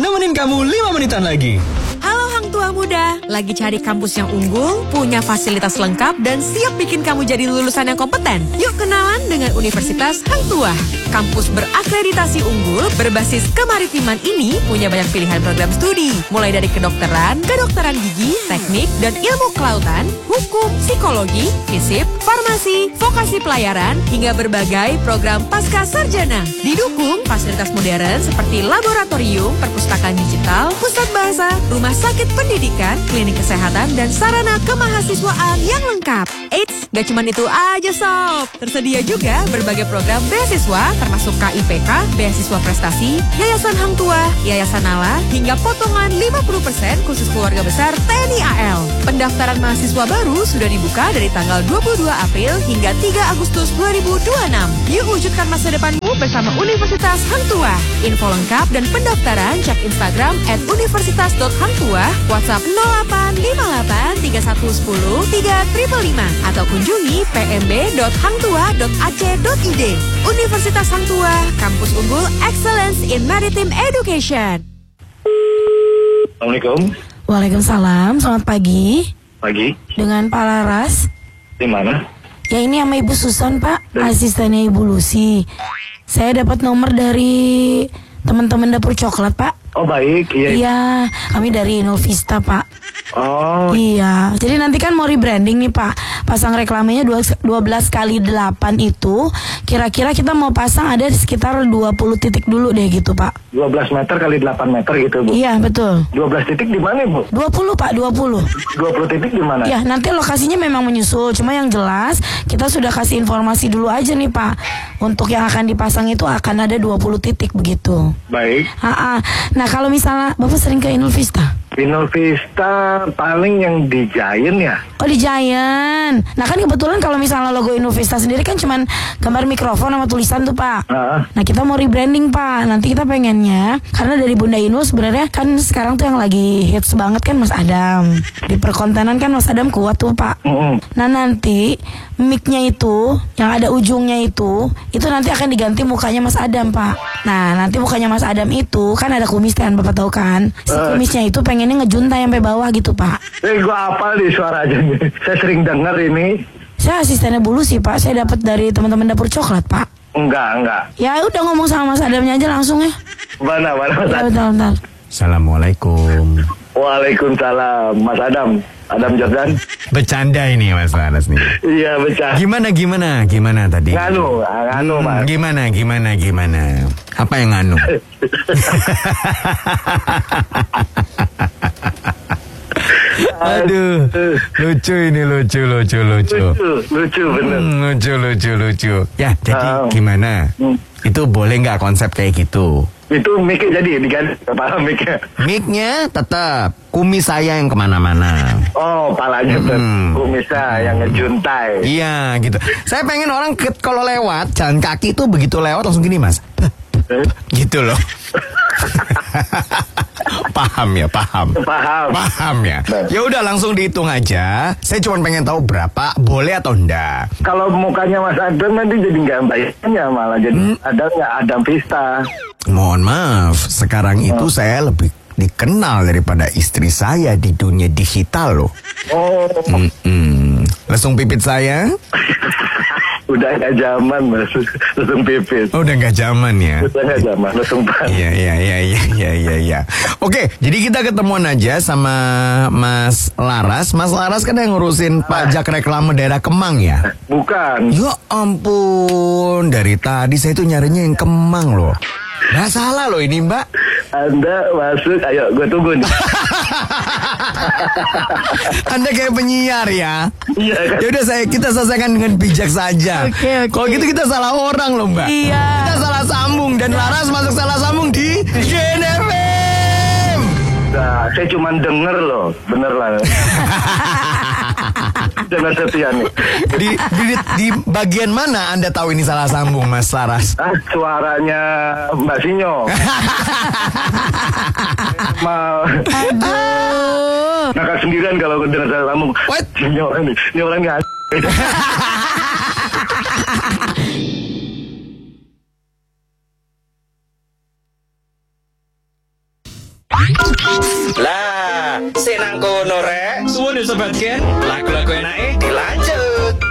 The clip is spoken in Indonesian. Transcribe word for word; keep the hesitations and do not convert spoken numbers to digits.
nemenin kamu lima menitan lagi. Halo Hang Tua Muda, lagi cari kampus yang unggul, punya fasilitas lengkap, dan siap bikin kamu jadi lulusan yang kompeten? Yuk kenalan dengan Universitas Hang Tua. Kampus berakreditasi unggul berbasis kemaritiman ini punya banyak pilihan program studi, mulai dari kedokteran, kedokteran gigi, teknik, dan ilmu kelautan, hukum, psikologi, fisip, farmasi, vokasi pelayaran, hingga berbagai program pasca sarjana. Didukung fasilitas modern seperti laboratorium, perpustakaan digital, pusat bahasa, rumah sakit pendidikan, klinik kesehatan, dan sarana kemahasiswaan yang lengkap. Eits, gak cuma itu aja sob. Tersedia juga berbagai program beasiswa termasuk K I P K, beasiswa prestasi, Yayasan Hang Tua, Yayasan Nala, hingga potongan lima puluh persen khusus keluarga besar T N I A L. Pendaftaran mahasiswa baru sudah dibuka dari tanggal dua puluh dua April hingga tiga Agustus dua ribu dua puluh enam. Yuk wujudkan masa depanmu bersama Universitas Hang Tua. Info lengkap dan pendaftaran cek Instagram at universitas dot hangtua, WhatsApp nol delapan lima delapan tiga satu satu nol tiga lima lima atau kunjungi p m b dot hangtua dot a c dot i d. Universitas Hang Tua, kampus unggul Excellence in Maritime Education. Assalamualaikum. Waalaikumsalam, selamat pagi. Pagi. Dengan Pak Laras. Di mana? Ya ini sama Ibu Susan Pak, Dan... asistennya Ibu Lucy. Saya dapat nomor dari teman-teman dapur coklat Pak. Oh baik, iya. Iya, kami dari Innovista Pak. Oh iya, jadi nanti kan mau rebranding nih Pak. Pasang reklamenya dua belas kali delapan itu kira-kira kita mau pasang ada sekitar dua puluh titik dulu deh gitu Pak. Dua belas meter kali delapan meter gitu Bu. Iya betul. Dua belas titik di mana Bu? Dua puluh Pak, dua puluh. Dua puluh titik di mana? Ya nanti lokasinya memang menyusul, cuma yang jelas kita sudah kasih informasi dulu aja nih Pak. Untuk yang akan dipasang itu akan ada dua puluh titik begitu. Baik. Ha-ha. Nah kalau misalnya Bapak sering ke Innovista? Innovista paling yang di Giant ya. Oh di Giant. Nah kan kebetulan kalau misalnya logo Innovista sendiri kan cuman gambar mikrofon sama tulisan tuh Pak. Uh. Nah kita mau rebranding Pak. Nanti kita pengennya, karena dari Bunda Inu sebenarnya kan sekarang tuh yang lagi hits banget kan Mas Adam. Di perkontenan kan Mas Adam kuat tuh Pak. Uh-uh. Nah nanti mic-nya itu yang ada ujungnya itu itu nanti akan diganti mukanya Mas Adam Pak. Nah nanti mukanya Mas Adam itu kan ada kumis kan Bapak tahu kan. Si kumisnya itu pengennya ngejuntai sampai bawah gitu Pak. Eh gua hafal di suaranya nih. Saya sering dengar ini. Saya asistennya Bulu sih Pak. Saya dapat dari teman-teman dapur coklat Pak. Enggak, enggak. Ya udah ngomong sama Mas Adamnya aja langsung ya. Mana, mana Mas Ya Adam? bentar, bentar. Assalamualaikum. Waalaikumsalam Mas Adam. Adam Jordan. Bercanda ini Mas Laras nih. Iya bercanda. Gimana gimana gimana tadi? Nganu, nganu Hmm, Mas. gimana gimana gimana? Apa yang nganu? Aduh, lucu ini lucu lucu lucu. Lucu, lucu bener. Hmm, lucu lucu lucu. Ya, jadi Oh. gimana? Hmm. Itu boleh nggak konsep kayak gitu? Itu mic-nya jadi diganti kepala mic-nya. Mic-nya tetap, kumis saya yang kemana-mana. Oh, palanya Hmm. kumisnya yang ngejuntai. Iya gitu. Saya pengen orang ke- kalau lewat jalan kaki tuh begitu lewat langsung gini Mas. Eh? Gitu loh. Paham ya, paham. Paham. Paham ya. Baik. Ya udah langsung dihitung aja. Saya cuma pengen tahu berapa, boleh atau enggak. Kalau mukanya Mas Adam nanti jadi nggak bayarnya malah jadi Hmm. ada nggak Adam Vista. Mohon maaf, sekarang itu saya lebih dikenal daripada istri saya di dunia digital loh. Oh, Mm-mm. Lesung pipit saya udah nggak zaman Mas, langsung pipis. oh, udah nggak zaman ya. Udah nggak zaman, langsung pan. Iya iya iya iya iya iya iya. Oke, jadi kita ketemuan aja sama Mas Laras. Mas Laras kan yang ngurusin pajak reklame daerah Kemang ya? Bukan. Ya ampun, dari tadi saya tuh nyarinya yang Kemang loh. Nggak salah loh ini Mbak. Anda masuk, ayo gue tunggu nih. Anda kayak penyiar ya. Iya kan? Ya udah saya kita selesaikan dengan bijak saja. Oke, oke. Kalau gitu kita salah orang loh Mbak. Iya. Kita salah sambung dan Laras masuk salah sambung di G N F M. Nah, saya cuma denger loh, bener lah. Jangan setia nih. Di, di, di bagian mana Anda tahu ini salah sambung Mas Laras? Ah, suaranya Mbak Sinyo. Mau Aduh. nakal sendirian kalau dengar saya sambung. What? Sinyo ini, ini orang nggak. Lah, senang kono rek. Suwun ya sobat Gen. Lagu-lagu enake dilanjut.